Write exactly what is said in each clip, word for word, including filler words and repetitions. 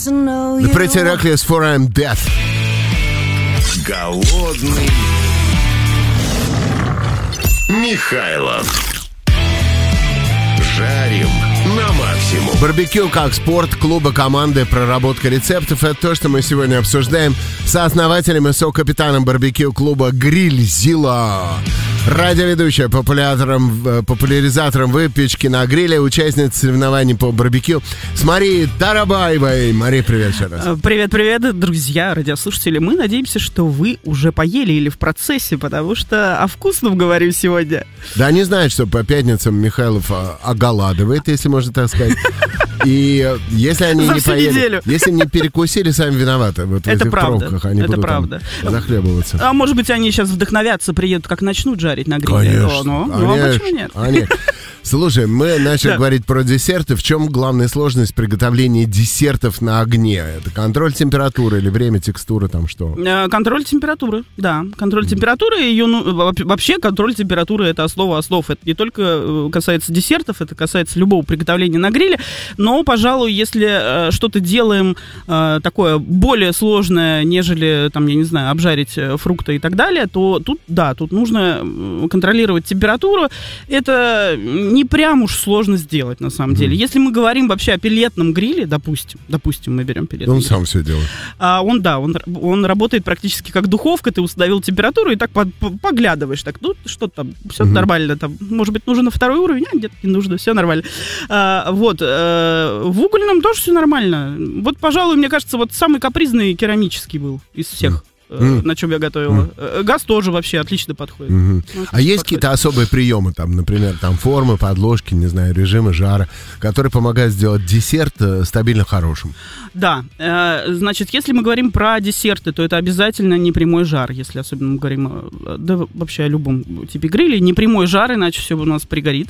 The Pretty Reckless for I'm Death. Голодный Михайлов. Жарим на максимум. Барбекю как спорт, клуба, команды, проработка рецептов — это то, что мы сегодня обсуждаем с сооснователем и сокапитаном барбекю клуба «Грильзила». Радиоведущая, популяризатором, популяризатором выпечки на гриле, участница соревнований по барбекю с Марией Тарабаевой. Мария, привет еще раз. Привет-привет, друзья, радиослушатели. Мы надеемся, что вы уже поели или в процессе, потому что о вкусном говорим сегодня. Да, не знают, что по пятницам Михайлов оголадывает, если можно так сказать. И если они За не всю поели, неделю. если не перекусили, сами виноваты. Вот в Это этих правда. пробках они Это будут правда. там захлебываться. А может быть, они сейчас вдохновятся, приедут, как начнут жарить на гриле. Конечно. О, ну, ну, а почему нет? Конечно. Слушай, мы начали Да. говорить про десерты. В чем главная сложность приготовления десертов на огне? Это контроль температуры или время, текстуры, там что? Э, Контроль температуры, да. Контроль температуры, ее, ну, во- вообще контроль температуры — это основа основ. Это не только э, касается десертов, это касается любого приготовления на гриле. Но, пожалуй, если э, что-то делаем э, такое более сложное, нежели, там, я не знаю, обжарить э, фрукты и так далее, то тут, да, тут нужно э, контролировать температуру. Это не прям уж сложно сделать, на самом деле. Если мы говорим вообще о пеллетном гриле, допустим, допустим, мы берем пеллетный Он гриль. сам все делает. А он, да, он, он работает практически как духовка, ты установил температуру и так под- по- поглядываешь, так, ну, что там, все Мгм. нормально, там, может быть, нужно на второй уровень, а где-то не нужно, все нормально. А, вот, э, в угольном тоже все нормально. Вот, пожалуй, мне кажется, вот самый капризный керамический был из всех. э, Мгм. На чем я готовила. Э, Газ тоже вообще отлично подходит. Мгм. Ну, А есть подходит. какие-то особые приемы, там, например, там формы, подложки, не знаю, режимы жара, которые помогают сделать десерт э, стабильно хорошим? Да, э, значит, если мы говорим про десерты, то это обязательно не прямой жар, если особенно мы говорим, э, да, вообще о любом типе гриля, не прямой жар, иначе все у нас пригорит.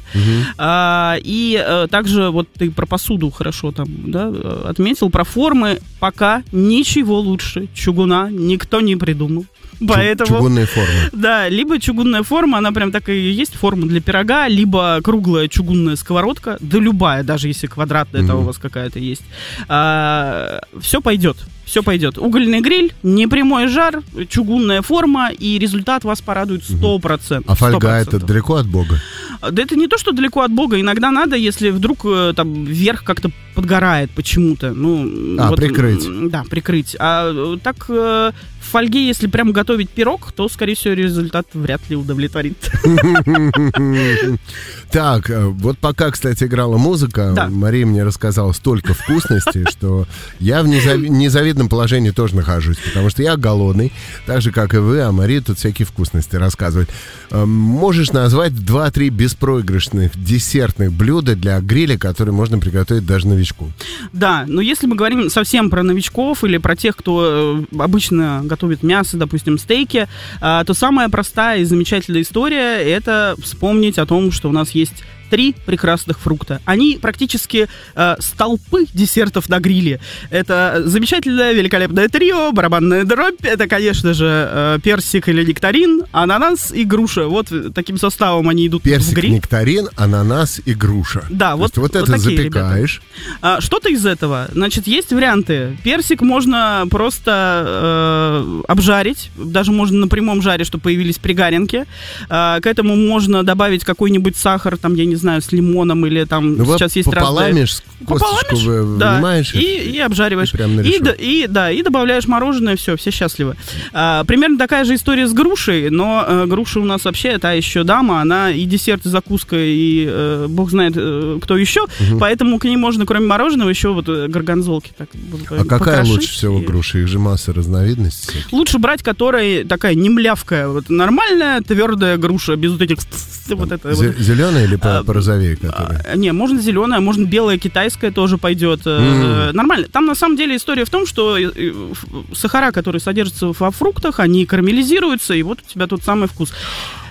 А, и э, также вот ты про посуду хорошо там, да, э, отметил, про формы пока ничего лучше чугуна никто не придумал. Поэтому, Чугунные формы. да, либо чугунная форма, она прям так и есть, форма для пирога, либо круглая чугунная сковородка, да любая, даже если квадратная, это у вас какая-то есть. Все пойдет, все пойдет. Угольный гриль, непрямой жар, чугунная форма, и результат вас порадует сто процентов. А фольга сто это процентов. далеко от Бога? Да это не то, что далеко от Бога. Иногда надо, если вдруг э, там верх как-то подгорает почему-то. Ну, А, вот, прикрыть. м, Да, прикрыть. А э, так э, в фольге, если прям готовить пирог, то, скорее всего, результат вряд ли удовлетворит. Так, э, вот пока, кстати, играла музыка, Да. Мария мне рассказала столько вкусностей, что я в незави- незавидном положении тоже нахожусь, потому что я голодный, так же, как и вы, а Мария тут всякие вкусности рассказывает. Э, Можешь назвать два-три беспроигрышных десертных блюда для гриля, которые можно приготовить даже новичку? Да, но если мы говорим совсем про новичков или про тех, кто э, обычно готовит мясо, допустим, стейки, э, то самая простая и замечательная история — это вспомнить о том, что у нас есть три прекрасных фрукта. Они практически э, столпы десертов на гриле. Это замечательное, великолепное трио, барабанная дробь. Это, конечно же, э, персик или нектарин, ананас и груша. Вот таким составом они идут в Персик, гриль. нектарин, ананас и груша. Да, То вот, есть вот вот это такие запекаешь. А, что-то из этого. Значит, есть варианты. Персик можно просто э, обжарить. Даже можно на прямом жаре, чтобы появились пригаринки. А, к этому можно добавить какой-нибудь сахар, там, я не знаю, с лимоном или там Ну вот сейчас есть разные... пополамишь, косточку вы- да, вынимаешь и, и обжариваешь. и прям на и, решетку. д- и, да, и добавляешь мороженое, все, все счастливы. А, примерно такая же история с грушей, но э, груша у нас вообще та еще дама, она и десерт, и закуска, и э, бог знает э, кто еще, поэтому к ней можно, кроме мороженого, еще вот э, горгонзолки так А какая покрошить. лучше всего И- груша? Их же масса разновидностей. всяких. Лучше брать, которая такая не млявкая, вот нормальная твердая груша, без вот этих вот это вот. Зе- Зеленая или по- А, порозовее? Которая? А, Не, можно зеленая, можно белая китайская тоже пойдет. э, Мгм. Нормально. Там на самом деле история в том, что э, э, ф- сахара, которые содержатся во фруктах, они карамелизируются, и вот у тебя тот самый вкус.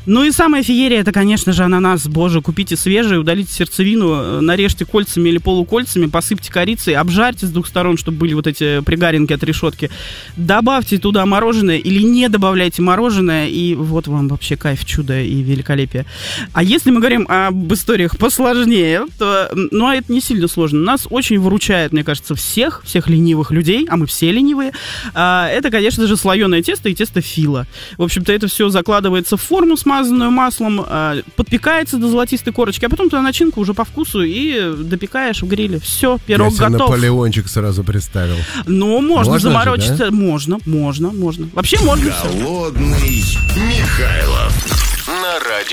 Ну и самая феерия, это, конечно же, ананас. Боже, купите свежий, удалите сердцевину, нарежьте кольцами или полукольцами, посыпьте корицей, обжарьте с двух сторон, чтобы были вот эти пригаринки от решетки. Добавьте туда мороженое или не добавляйте мороженое, и вот вам вообще кайф, чудо и великолепие. А если мы говорим об историях посложнее, то, ну, а это не сильно сложно. Нас очень выручает, мне кажется, всех, всех ленивых людей, а мы все ленивые. Это, конечно же, слоеное тесто и тесто фила. В общем-то, это все закладывается в форму, смазанную маслом, подпекается до золотистой корочки, а потом туда начинку уже по вкусу и допекаешь в гриле. Все, пирог Я себе готов. Наполеончик сразу представил. Ну, можно, можно заморочиться. же, да? Можно, можно, можно. Вообще можно. Голодный Михайлов на радио.